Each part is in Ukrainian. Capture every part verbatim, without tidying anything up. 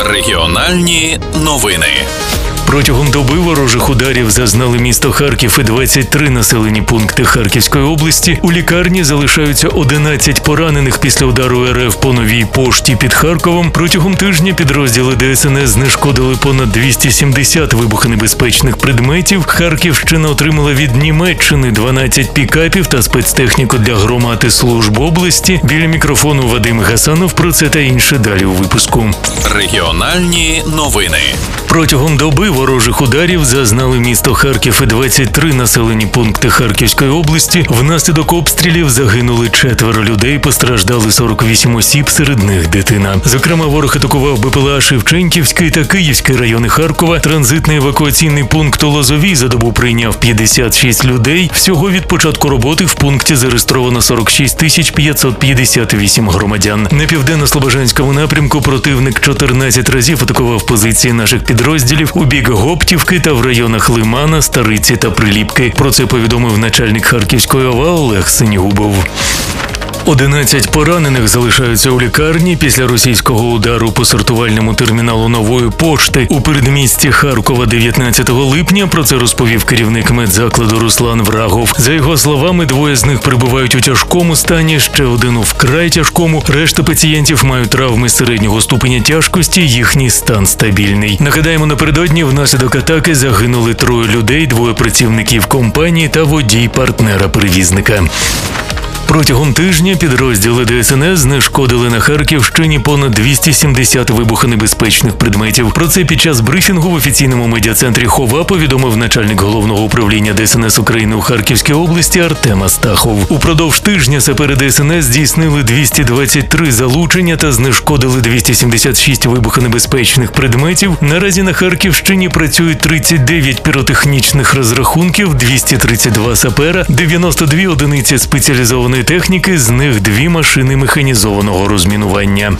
Регіональні новини. Протягом доби ворожих ударів зазнали місто Харків і двадцять три населені пункти Харківської області. У лікарні залишаються одинадцять поранених після удару РФ по Новій пошті під Харковом. Протягом тижня підрозділи ДСНС знешкодили понад двісті сімдесят вибухонебезпечних предметів. Харківщина отримала від Німеччини дванадцять пікапів та спецтехніку для громад і служб області. Біля мікрофону Вадим Гасанов. Про це та інше далі у випуску. Регіональні новини. Протягом доби ворожих ударів зазнали місто Харків і двадцять три населені пункти Харківської області. Внаслідок обстрілів загинули четверо людей, постраждали сорок вісім осіб, серед них дитина. Зокрема, ворог атакував БПЛА Шевченківський та Київський райони Харкова. Транзитний евакуаційний пункт у Лозовій за добу прийняв п'ятдесят шість людей. Всього від початку роботи в пункті зареєстровано сорок шість тисяч п'ятсот п'ятдесят вісім громадян. На південно-слобожанському напрямку противник чотирнадцять разів атакував позиції наших підрозділів у бік Гоптівки та в районах Лимана, Стариці та Приліпки. Про це повідомив начальник Харківської ОВА Олег Синігубов. одинадцять поранених залишаються у лікарні після російського удару по сортувальному терміналу Нової пошти у передмісті Харкова дев'ятнадцятого липня. Про це розповів керівник медзакладу Руслан Врагов. За його словами, двоє з них перебувають у тяжкому стані, ще один у вкрай тяжкому. Решта пацієнтів мають травми середнього ступеня тяжкості, їхній стан стабільний. Нагадаємо, напередодні внаслідок атаки загинули троє людей, двоє працівників компанії та водій партнера-перевізника. Протягом тижня підрозділи ДСНС знешкодили на Харківщині понад двісті сімдесят вибухонебезпечних предметів. Про це під час брифінгу в офіційному медіа-центрі ХОВА повідомив начальник Головного управління ДСНС України у Харківській області Артем Астахов. Упродовж тижня сапери ДСНС здійснили двісті двадцять три залучення та знешкодили двісті сімдесят шість вибухонебезпечних предметів. Наразі на Харківщині працюють тридцять дев'ять піротехнічних розрахунків, двісті тридцять два сапера, дев'яносто дві одиниці спеціалізованої техніки, з них дві машини механізованого розмінування.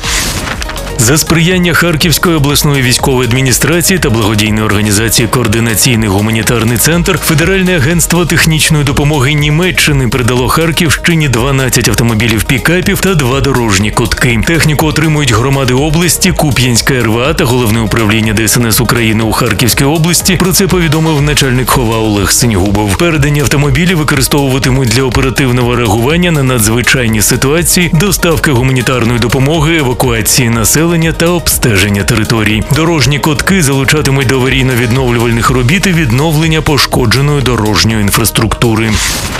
За сприяння Харківської обласної військової адміністрації та благодійної організації «Координаційний гуманітарний центр» Федеральне агентство технічної допомоги Німеччини передало Харківщині дванадцять автомобілів пікапів та два дорожні кутки. Техніку отримують громади області, Куп'янська ер ве а та Головне управління ДСНС України у Харківській області. Про це повідомив начальник ХОВА Олег Синігубов. Передані автомобілі використовуватимуть для оперативного реагування на надзвичайні ситуації, доставки гуманітарної допомоги, евакуації населення та обстеження територій. Дорожні кутки залучатимуть до аварійно-відновлювальних робіт і відновлення пошкодженої дорожньої інфраструктури.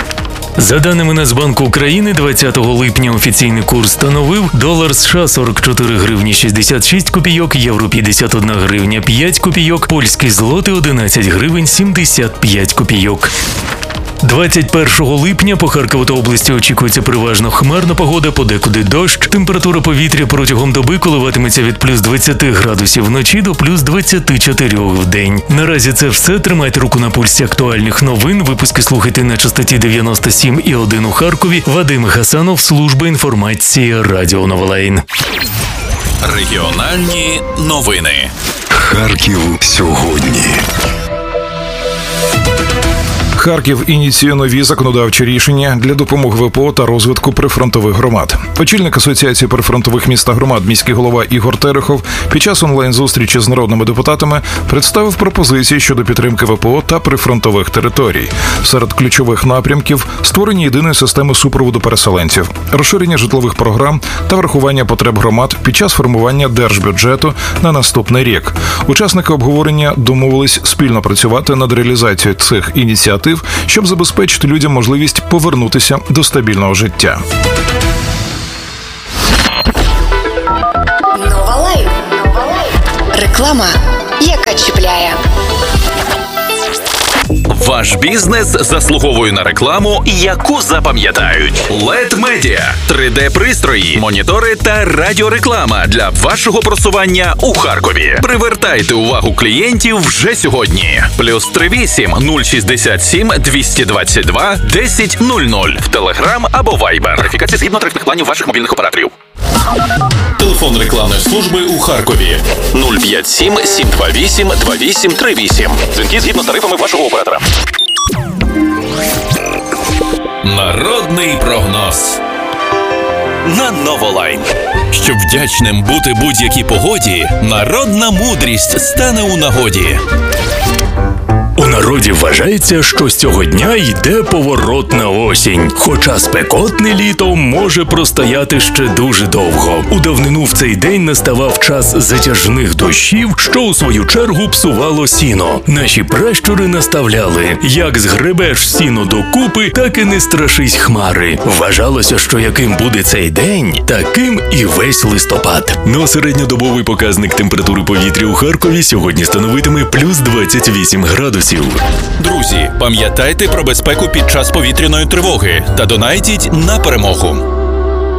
За даними Нацбанку України, двадцятого липня офіційний курс становив долар США сорок чотири гривні шістдесят шість копійок, євро п'ятдесят одна гривня п'ять копійок, польський злотий одинадцять гривень сімдесят п'ять копійок. двадцять першого липня по Харкову та області очікується переважно хмарна погода, подекуди дощ. Температура повітря протягом доби коливатиметься від плюс двадцяти градусів вночі до плюс двадцяти чотирьох в день. Наразі це все. Тримайте руку на пульсі актуальних новин. Випуски слухайте на частоті дев'яносто сім і один у Харкові. Вадим Гасанов, служба інформації Радіо Новолайн. Регіональні новини. Харків сьогодні. Харків ініціює нові законодавчі рішення для допомоги ВПО та розвитку прифронтових громад. Очільник Асоціації прифронтових міст та громад міський голова Ігор Терехов під час онлайн-зустрічі з народними депутатами представив пропозиції щодо підтримки ВПО та прифронтових територій. Серед ключових напрямків – створення єдиної системи супроводу переселенців, розширення житлових програм та врахування потреб громад під час формування держбюджету на наступний рік. Учасники обговорення домовились спільно працювати над реалізацією цих ініціатив, щоб забезпечити людям можливість повернутися до стабільного життя. Новолайн. Реклама, яка чіпляє. Ваш бізнес заслуговує на рекламу, яку запам'ятають. лед Media – три де-пристрої, монітори та радіореклама для вашого просування у Харкові. Привертайте увагу клієнтів вже сьогодні. Плюс три вісім нуль шістдесят сім двісті двадцять два десять нуль нуль в Телеграм або Вайбер. Верифікація згідно тарифних планів ваших мобільних операторів. Телефон рекламної служби у Харкові нуль п'ять сім сім два вісім два вісім три вісім. Дзвінки згідно з тарифами вашого оператора. Народний прогноз. на Новолайн. Щоб вдячним бути будь-якій погоді, народна мудрість стане у нагоді. У народі вважається, що з цього дня йде поворотна осінь. Хоча спекотне літо може простояти ще дуже довго. У давнину в цей день наставав час затяжних дощів, що у свою чергу псувало сіно. Наші пращури наставляли: як згребеш сіно докупи, так і не страшись хмари. Вважалося, що яким буде цей день, таким і весь листопад. Ну а середньодобовий показник температури повітря у Харкові сьогодні становитиме плюс двадцять вісім градусів. Друзі, пам'ятайте про безпеку під час повітряної тривоги та донайтіть на перемогу.